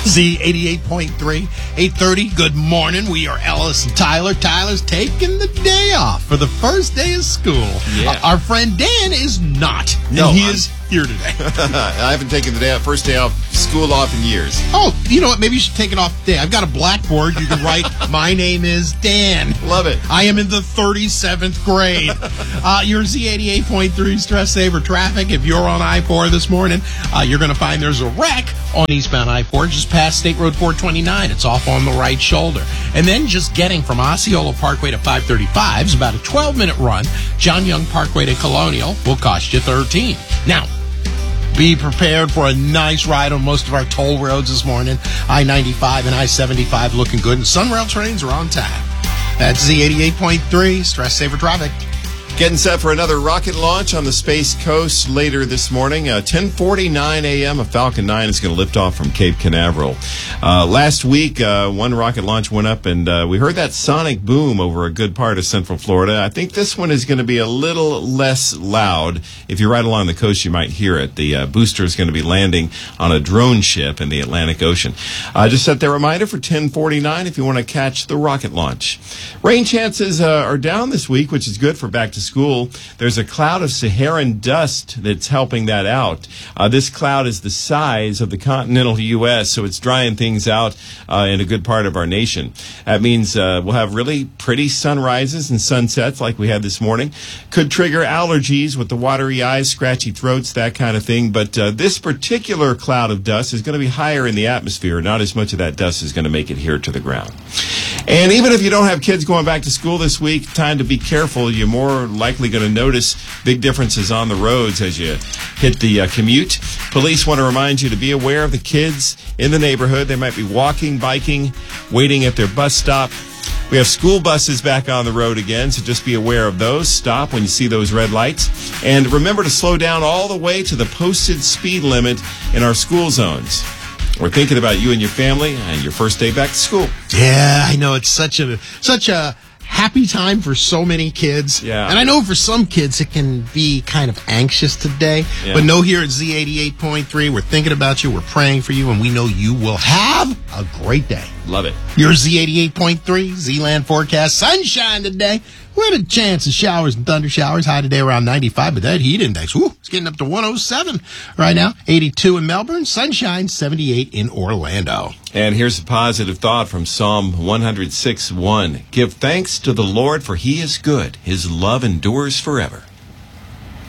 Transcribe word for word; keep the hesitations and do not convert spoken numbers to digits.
Z eighty-eight point three, eight thirty. Good morning. We are Ellis and Tyler. Tyler's taking the day off for the first day of school. Yeah. Uh, our friend Dan is not. No, and he I'm- is here today. I haven't taken the day off, first day off school off in years. Oh, you know what? Maybe you should take it off today. I've got a blackboard. You can write, my name is Dan. Love it. I am in the thirty-seventh grade. Uh, your Z eighty-eight point three Stress Saver Traffic. If you're on I four this morning, uh, you're going to find there's a wreck on eastbound I four just past State Road four twenty-nine. It's off on the right shoulder. And then just getting from Osceola Parkway to five thirty-five is about a twelve-minute run. John Young Parkway to Colonial will cost you thirteen. Now, be prepared for a nice ride on most of our toll roads this morning. I ninety-five and I seventy-five looking good, and Sunrail trains are on time. That's Z eighty-eight point three Stress Saver Traffic. Getting set for another rocket launch on the Space Coast later this morning. Uh, ten forty-nine a.m., a Falcon nine is going to lift off from Cape Canaveral. Uh, last week, uh, one rocket launch went up, and uh, we heard that sonic boom over a good part of Central Florida. I think this one is going to be a little less loud. If you're right along the coast, you might hear it. The uh, booster is going to be landing on a drone ship in the Atlantic Ocean. I uh, just set that reminder for ten forty-nine if you want to catch the rocket launch. Rain chances uh, are down this week, which is good for back to school. There's a cloud of Saharan dust that's helping that out. Uh, this cloud is the size of the continental U S, so it's drying things out uh, in a good part of our nation. That means uh, we'll have really pretty sunrises and sunsets like we had this morning. Could trigger allergies with the watery eyes, scratchy throats, that kind of thing. But uh, this particular cloud of dust is going to be higher in the atmosphere. Not as much of that dust is going to make it here to the ground. And even if you don't have kids going back to school this week, time to be careful. You're more likely going to notice big differences on the roads as you hit the uh, commute. Police want to remind you to be aware of the kids in the neighborhood. They might be walking, biking, waiting at their bus stop. We have school buses back on the road again, so just be aware of those. Stop when you see those red lights. And remember to slow down all the way to the posted speed limit in our school zones. We're thinking about you and your family and your first day back to school. Yeah, I know. It's such a such a happy time for so many kids. Yeah. And I know for some kids it can be kind of anxious today. Yeah. But know here at Z eighty-eight point three, we're thinking about you, we're praying for you, and we know you will have a great day. Love it. Your Z eighty-eight point three Z-Land forecast. Sunshine today. We had a chance of showers and thunder showers. High today around ninety-five, but that heat index, whoo, it's getting up to one oh seven right now. eighty-two in Melbourne. Sunshine, seventy-eight in Orlando. And here's a positive thought from Psalm one oh six one. Give thanks to the Lord, for he is good. His love endures forever.